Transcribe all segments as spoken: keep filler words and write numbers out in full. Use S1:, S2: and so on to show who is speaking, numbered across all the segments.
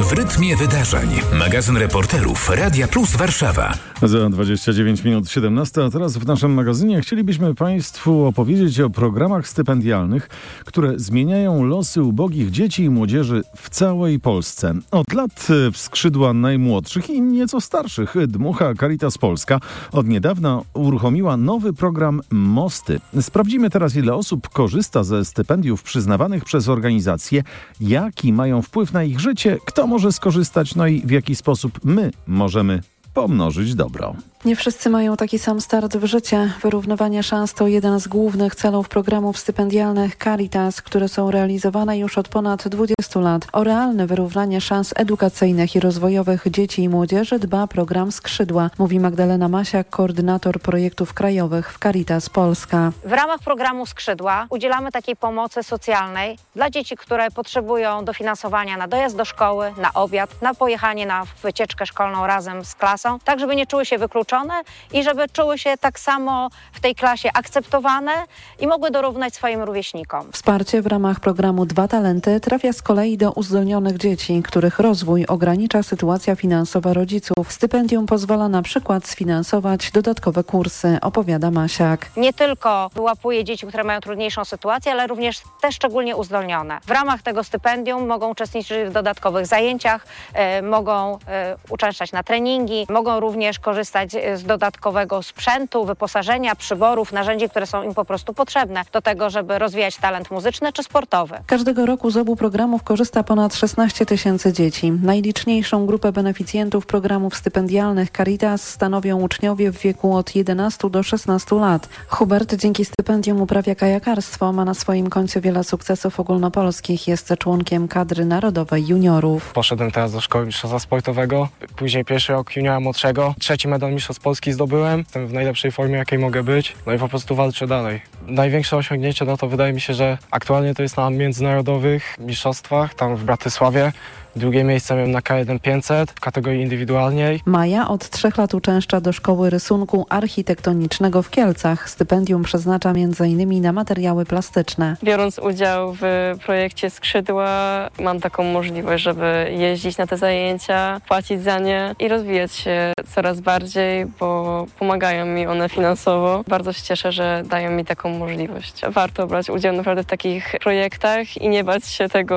S1: W rytmie wydarzeń. Magazyn reporterów Radia Plus Warszawa.
S2: Za dwadzieścia dziewięć minut siedemnasta, a teraz w naszym magazynie chcielibyśmy Państwu opowiedzieć o programach stypendialnych, które zmieniają losy ubogich dzieci i młodzieży w całej Polsce. Od lat w skrzydła najmłodszych i nieco starszych dmucha Caritas Polska. Od niedawna uruchomiła nowy program Mosty. Sprawdzimy teraz, ile osób korzysta ze stypendiów przyznawanych przez organizacje, jaki mają wpływ na ich życie, kto może skorzystać, no i w jaki sposób my możemy pomnożyć dobro.
S3: Nie wszyscy mają taki sam start w życie. Wyrównywanie szans to jeden z głównych celów programów stypendialnych Caritas, które są realizowane już od ponad dwudziestu lat. O realne wyrównanie szans edukacyjnych i rozwojowych dzieci i młodzieży dba program Skrzydła, mówi Magdalena Masiak, koordynator projektów krajowych w Caritas Polska.
S4: W ramach programu Skrzydła udzielamy takiej pomocy socjalnej dla dzieci, które potrzebują dofinansowania na dojazd do szkoły, na obiad, na pojechanie na wycieczkę szkolną razem z klasą, tak żeby nie czuły się wykluczone i żeby czuły się tak samo w tej klasie akceptowane i mogły dorównać swoim rówieśnikom.
S3: Wsparcie w ramach programu Dwa Talenty trafia z kolei do uzdolnionych dzieci, których rozwój ogranicza sytuacja finansowa rodziców. Stypendium pozwala na przykład sfinansować dodatkowe kursy, opowiada Masiak.
S4: Nie tylko wyłapuje dzieci, które mają trudniejszą sytuację, ale również te szczególnie uzdolnione. W ramach tego stypendium mogą uczestniczyć w dodatkowych zajęciach, e, mogą e, uczęszczać na treningi, mogą również korzystać z dodatkowego sprzętu, wyposażenia, przyborów, narzędzi, które są im po prostu potrzebne do tego, żeby rozwijać talent muzyczny czy sportowy.
S3: Każdego roku z obu programów korzysta ponad szesnaście tysięcy dzieci. Najliczniejszą grupę beneficjentów programów stypendialnych Caritas stanowią uczniowie w wieku od jedenastu do szesnastu lat. Hubert dzięki stypendium uprawia kajakarstwo, ma na swoim koncie wiele sukcesów ogólnopolskich, jest członkiem kadry narodowej juniorów.
S5: Poszedłem teraz do szkoły mistrzostwa sportowego, później pierwszy rok juniora młodszego, trzeci medal mistrzostw Polski zdobyłem, jestem w najlepszej formie, jakiej mogę być, no i po prostu walczę dalej. Największe osiągnięcie, no to wydaje mi się, że aktualnie to jest na międzynarodowych mistrzostwach, tam w Bratysławie. Drugie miejsce miałem na K jeden pięćset w kategorii indywidualnej.
S3: Maja od trzech lat uczęszcza do Szkoły Rysunku Architektonicznego w Kielcach. Stypendium przeznacza między innymi na materiały plastyczne.
S6: Biorąc udział w projekcie Skrzydła mam taką możliwość, żeby jeździć na te zajęcia, płacić za nie i rozwijać się coraz bardziej, bo pomagają mi one finansowo. Bardzo się cieszę, że dają mi taką możliwość. Warto brać udział naprawdę w takich projektach i nie bać się tego,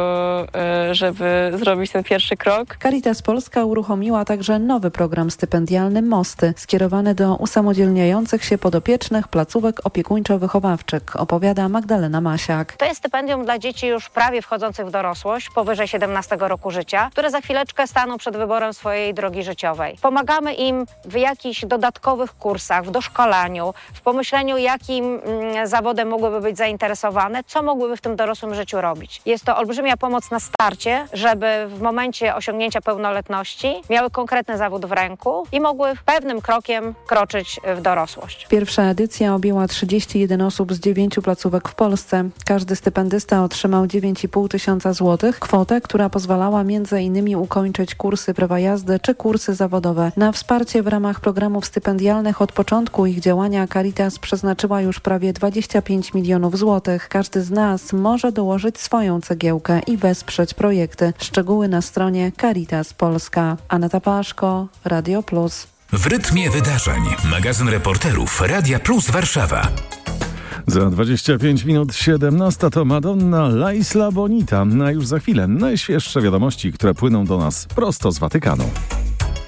S6: żeby zrobić ten pierwszy krok.
S3: Caritas Polska uruchomiła także nowy program stypendialny Mosty, skierowany do usamodzielniających się podopiecznych placówek opiekuńczo-wychowawczych, opowiada Magdalena Masiak.
S4: To jest stypendium dla dzieci już prawie wchodzących w dorosłość, powyżej siedemnastego roku życia, które za chwileczkę staną przed wyborem swojej drogi życiowej. Pomagamy im w jakichś dodatkowych kursach, w doszkolaniu, w pomyśleniu, jakim mm, zawodem mogłyby być zainteresowane, co mogłyby w tym dorosłym życiu robić. Jest to olbrzymia pomoc na starcie, żeby w momencie osiągnięcia pełnoletności miały konkretny zawód w ręku i mogły pewnym krokiem kroczyć w dorosłość.
S3: Pierwsza edycja objęła trzydzieści jeden osób z dziewięciu placówek w Polsce. Każdy stypendysta otrzymał dziewięć i pół tysiąca złotych, kwotę, która pozwalała między innymi ukończyć kursy prawa jazdy czy kursy zawodowe. Na wsparcie w ramach programów stypendialnych od początku ich działania Caritas przeznaczyła już prawie dwadzieścia pięć milionów złotych. Każdy z nas może dołożyć swoją cegiełkę i wesprzeć projekty. Szczegóły na stronie Caritas Polska. Aneta Paszko, Radio Plus.
S1: W rytmie wydarzeń. Magazyn reporterów Radia Plus Warszawa.
S2: Za dwadzieścia pięć minut siedemnasta to Madonna La Isla Bonita. A już za chwilę najświeższe wiadomości, które płyną do nas prosto z Watykanu.